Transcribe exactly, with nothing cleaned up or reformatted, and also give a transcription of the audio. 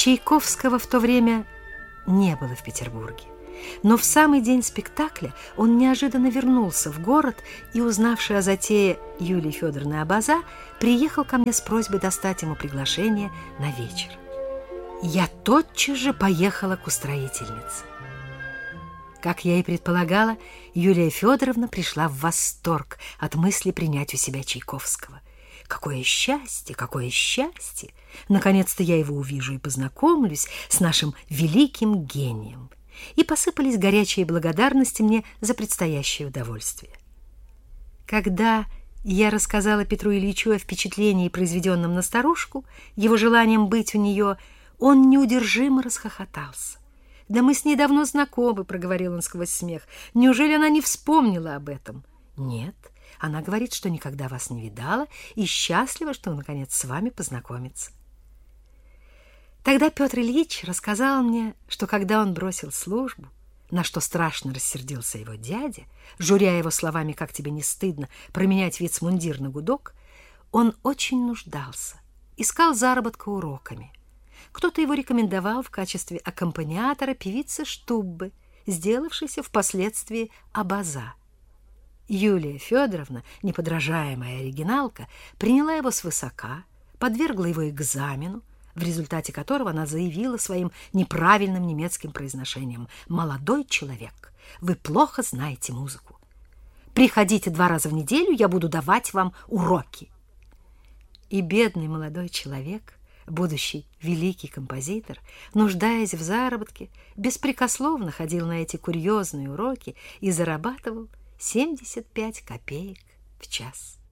Чайковского в то время не было в Петербурге. Но в самый день спектакля он неожиданно вернулся в город и, узнавший о затее Юлии Федоровны Абаза, приехал ко мне с просьбой достать ему приглашение на вечер. Я тотчас же поехала к устроительнице. Как я и предполагала, Юлия Федоровна пришла в восторг от мысли принять у себя Чайковского. Какое счастье, какое счастье! Наконец-то я его увижу и познакомлюсь с нашим великим гением. И посыпались горячие благодарности мне за предстоящее удовольствие. Когда я рассказала Петру Ильичу о впечатлении, произведенном на старушку, его желанием быть у нее, он неудержимо расхохотался. «Да мы с ней давно знакомы», — проговорил он сквозь смех. «Неужели она не вспомнила об этом?» «Нет, она говорит, что никогда вас не видала и счастлива, что, наконец, с вами познакомится». Тогда Петр Ильич рассказал мне, что когда он бросил службу, на что страшно рассердился его дядя, журя его словами «как тебе не стыдно променять вицмундир на гудок», он очень нуждался, искал заработка уроками. Кто-то его рекомендовал в качестве аккомпаниатора певицы Штуббы, сделавшейся впоследствии Абаза. Юлия Федоровна, неподражаемая оригиналка, приняла его свысока, подвергла его экзамену, в результате которого она заявила своим неправильным немецким произношением: «Молодой человек, вы плохо знаете музыку. Приходите два раза в неделю, я буду давать вам уроки». И бедный молодой человек, будущий великий композитор, нуждаясь в заработке, беспрекословно ходил на эти курьезные уроки и зарабатывал семьдесят пять копеек в час.